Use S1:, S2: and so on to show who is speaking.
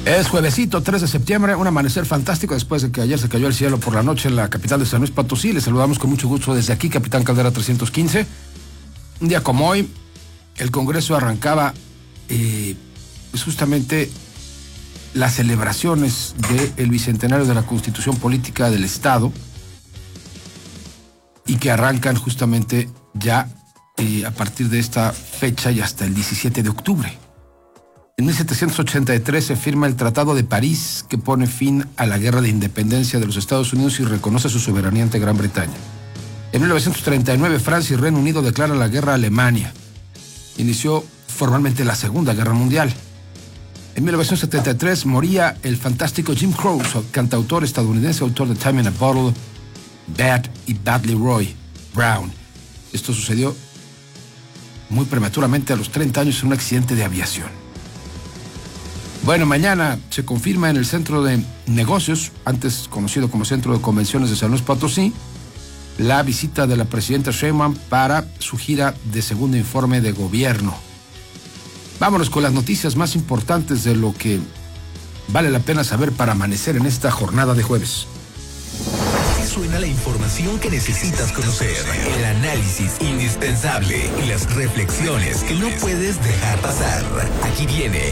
S1: Es juevesito, 3 de septiembre, un amanecer fantástico después de que ayer se cayó el cielo por la noche en la capital de San Luis Potosí. Les saludamos con mucho gusto desde aquí, Capitán Caldera 315. Un día como hoy, el Congreso arrancaba pues justamente las celebraciones del bicentenario de la Constitución Política del Estado y que arrancan justamente ya a partir de esta fecha y hasta el 17 de octubre. En 1783 se firma el Tratado de París, que pone fin a la Guerra de Independencia de los Estados Unidos y reconoce su soberanía ante Gran Bretaña. En 1939, Francia y Reino Unido declaran la guerra a Alemania. Inició formalmente la Segunda Guerra Mundial. En 1973 moría el fantástico Jim Crow, cantautor estadounidense, autor de Time in a Bottle, Bad y Badly Roy Brown. Esto sucedió muy prematuramente a los 30 años en un accidente de aviación. Bueno, mañana se confirma en el Centro de Negocios, antes conocido como Centro de Convenciones de San Luis Potosí, la visita de la presidenta Sheinbaum para su gira de segundo informe de gobierno. Vámonos con las noticias más importantes de lo que vale la pena saber para amanecer en esta jornada de jueves.
S2: Suena la información que necesitas conocer, el análisis indispensable y las reflexiones que no puedes dejar pasar. Aquí viene